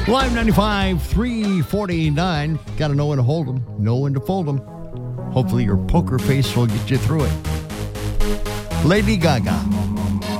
Live 95, 349. Got to know when to hold them, know when to fold them. Hopefully your poker face will get you through it. Lady Gaga.